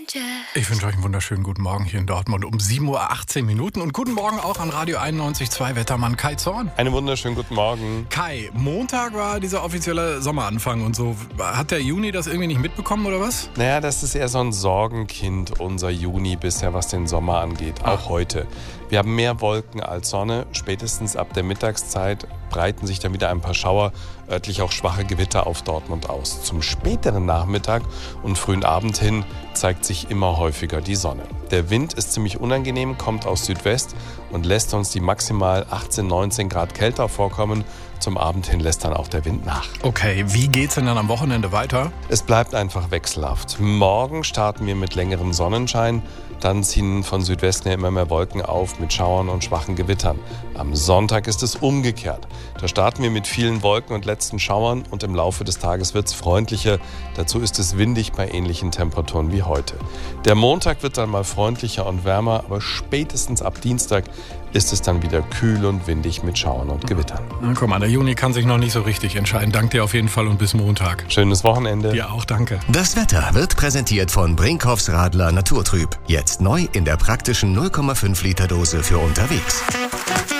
Ich wünsche euch einen wunderschönen guten Morgen hier in Dortmund um 7:18 Uhr und guten Morgen auch an Radio 91.2 Wettermann Kai Zorn. Einen wunderschönen guten Morgen. Kai, Montag war dieser offizielle Sommeranfang und so. Hat der Juni das irgendwie nicht mitbekommen oder was? Naja, das ist eher so ein Sorgenkind, unser Juni bisher, was den Sommer angeht, auch heute. Wir haben mehr Wolken als Sonne. Spätestens ab der Mittagszeit breiten sich dann wieder ein paar Schauer, örtlich auch schwache Gewitter auf Dortmund aus. Zum späteren Nachmittag und frühen Abend hin zeigt sich immer häufiger die Sonne. Der Wind ist ziemlich unangenehm, kommt aus Südwest und lässt uns die maximal 18, 19 Grad kälter vorkommen. Zum Abend hin lässt dann auch der Wind nach. Okay, wie geht's denn dann am Wochenende weiter? Es bleibt einfach wechselhaft. Morgen starten wir mit längerem Sonnenschein. Dann ziehen von Südwesten immer mehr Wolken auf mit Schauern und schwachen Gewittern. Am Sonntag ist es umgekehrt. Da starten wir mit vielen Wolken und letzten Schauern und im Laufe des Tages wird es freundlicher. Dazu ist es windig bei ähnlichen Temperaturen wie heute. Der Montag wird dann mal freundlicher und wärmer, aber spätestens ab Dienstag ist es dann wieder kühl und windig mit Schauern und Gewittern. Na, guck mal, der Juni kann sich noch nicht so richtig entscheiden. Danke dir auf jeden Fall und bis Montag. Schönes Wochenende. Dir auch, danke. Das Wetter wird präsentiert von Brinkhoffs Radler Naturtrüb. Jetzt neu in der praktischen 0,5 Liter Dose für unterwegs.